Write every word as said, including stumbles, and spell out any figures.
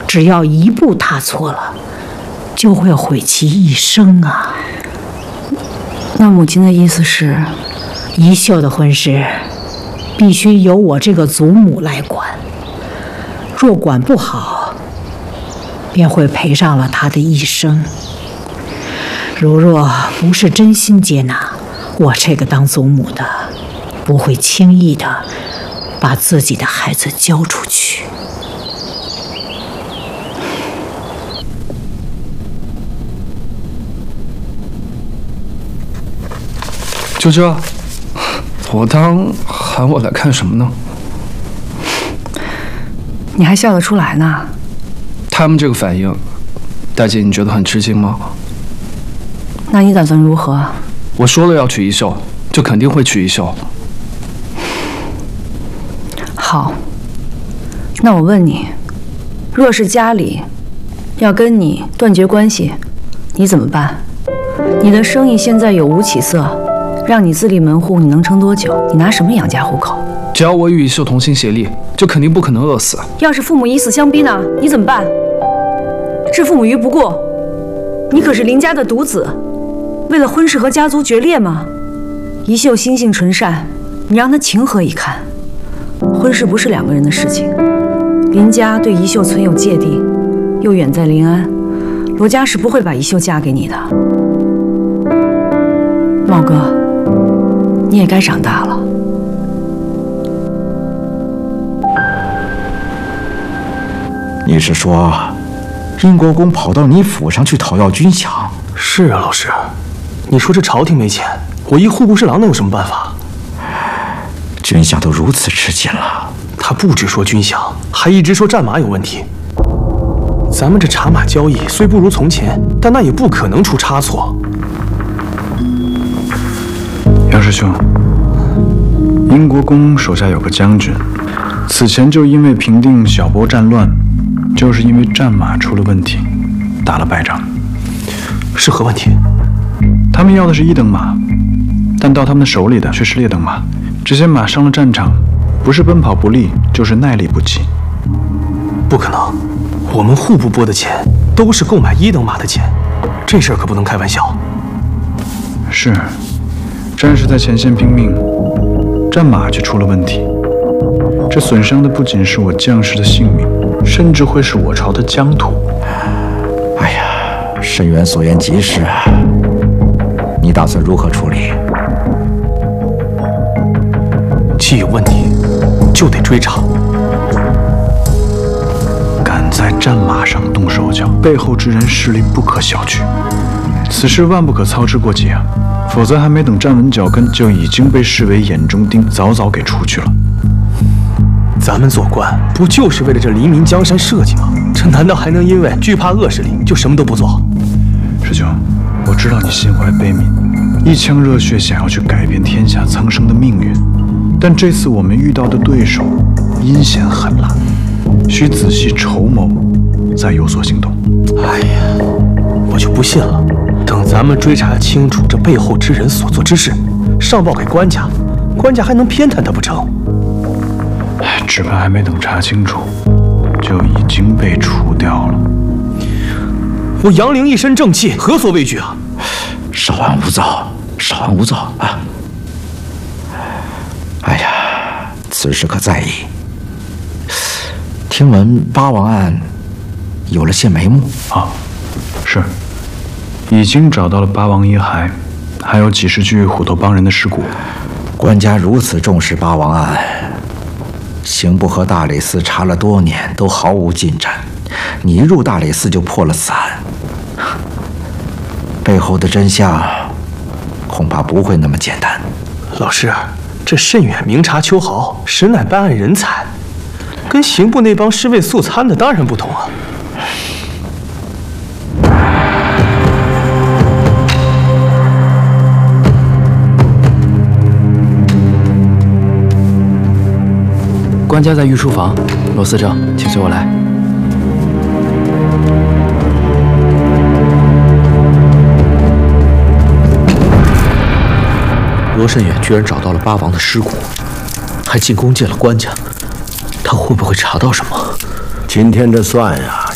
只要一步踏错了，就会毁其一生啊。 那母亲的意思是， 宜秀的婚事必须由我这个祖母来管，若管不好，便会赔上了她的一生。如若不是真心接纳，我这个当祖母的不会轻易的把自己的孩子交出去。 舅舅，我当喊我来看什么呢？ 你还笑得出来呢？ 他们这个反应，大姐你觉得很吃惊吗？ 那你打算如何？ 我说了要娶宜秀，就肯定会娶宜秀。 好，那我问你，若是家里要跟你断绝关系，你怎么办？你的生意现在有无起色，让你自立门户，你能撑多久？你拿什么养家糊口？ 只要我与宜秀同心协力，就肯定不可能饿死。 要是父母以死相逼呢？你怎么办？置父母于不顾，你可是林家的独子，为了婚事和家族决裂吗？宜秀心性纯善，你让她情何以堪？婚事不是两个人的事情，林家对宜秀存有芥蒂，又远在临安，罗家是不会把宜秀嫁给你的。茂哥，你也该长大了。 你是说，殷国公跑到你府上去讨要军饷？ 是啊，老师，你说这朝廷没钱，我一户部侍郎能有什么办法？ 军饷都如此吃紧了， 他不只说军饷，还一直说战马有问题。咱们这茶马交易虽不如从前，但那也不可能出差错。 杨师兄，殷国公手下有个将军，此前就因为平定小波战乱，就是因为战马出了问题，打了败仗。 是何问题？ 他们要的是一等马，但到他们手里的却是劣等马。这些马上了战场，不是奔跑不利，就是耐力不济。 不可能，我们户部拨的钱都是购买一等马的钱，这事儿可不能开玩笑。 是，战士在前线拼命，战马却出了问题。这损伤的不仅是我将士的性命，甚至会是我朝的疆土。 哎呀，申元所言极是啊！你打算如何处理？ 既有问题，就得追查。 敢在战马上动手脚，背后之人势力不可小觑。此事万不可操之过急啊！否则还没等站稳脚跟，就已经被视为眼中钉，早早给除去了。 咱们做官不就是为了这黎民江山社稷吗？这难道还能因为惧怕恶势力就什么都不做？ 师兄，我知道你心怀悲悯，一腔热血想要去改变天下苍生的命运，但这次我们遇到的对手阴险狠辣，需仔细筹谋，再有所行动。 哎呀，我就不信了，等咱们追查清楚这背后之人所做之事，上报给官家，官家还能偏袒他不成？ 哎，只怕还没等查清楚，就已经被除掉了。 我杨凌一身正气，何所畏惧啊？ 稍安勿躁，稍安勿躁啊！哎呀，此事可在意。听闻八王案有了些眉目啊，是，已经找到了八王遗骸，还有几十具虎头帮人的尸骨。 官家如此重视八王案，刑部和大理寺查了多年都毫无进展，你一入大理寺就破了此案，背后的真相恐怕不会那么简单。 老师，这甚远明察秋毫，实乃办案人才，跟刑部那帮尸位素餐的当然不同啊。 官家在御书房，罗司正，请随我来。 罗慎远居然找到了八王的尸骨，还进宫见了官家，他会不会查到什么？ 今天这算呀，